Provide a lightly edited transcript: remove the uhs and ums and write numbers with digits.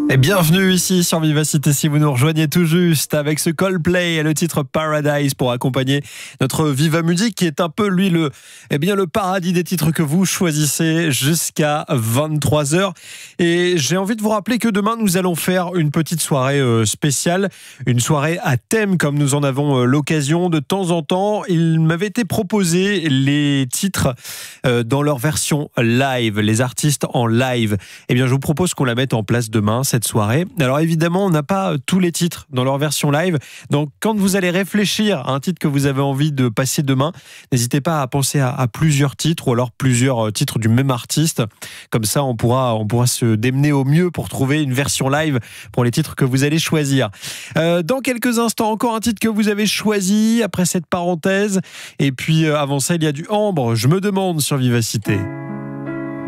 Et bienvenue ici sur Vivacité si vous nous rejoignez tout juste avec ce Coldplay et le titre Paradise pour accompagner notre Viva Musique qui est un peu lui le paradis des titres que vous choisissez jusqu'à 23h. Et j'ai envie de vous rappeler que demain nous allons faire une petite soirée spéciale, une soirée à thème comme nous en avons l'occasion de temps en temps. Il m'avait été proposé les titres dans leur version live, les artistes en live. Eh bien je vous propose qu'on la mette en place demain cette soirée. Alors évidemment, on n'a pas tous les titres dans leur version live. Donc quand vous allez réfléchir à un titre que vous avez envie de passer demain, n'hésitez pas à penser à plusieurs titres ou alors plusieurs titres du même artiste. Comme ça, on pourra se démener au mieux pour trouver une version live pour les titres que vous allez choisir. Dans quelques instants, encore un titre que vous avez choisi après cette parenthèse. Et puis avant ça, il y a du Ambre. Je me demande sur Vivacité.